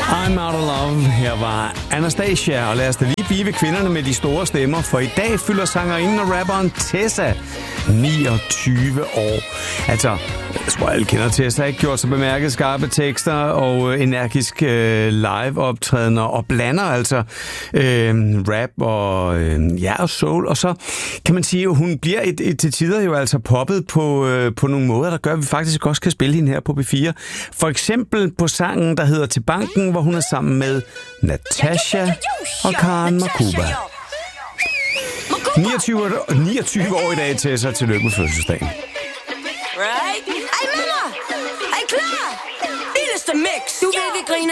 I'm Out of Love. Her var Anastasia, og lad os da lige blive ved kvinderne med de store stemmer, for i dag fylder sangerinden og rapperen Tessa 29 år. Altså, jeg tror alle kender Tessa, ikke? Gjort så bemærket skarpe tekster og energisk live-optrædener og blander altså rap og og soul. Og så kan man sige, at hun bliver til tider jo altså poppet på nogle måder, der gør, at vi faktisk også kan spille hende her på B4. For eksempel på sangen, der hedder Til Banken, hvor hun er sammen med Natasha og Karen Makuba. 29 år i dag, Tessa. Tillykke med fødselsdagen. Right? Ej, mamma! Ej, klar! Vildeste mix! Du ved, vi griner.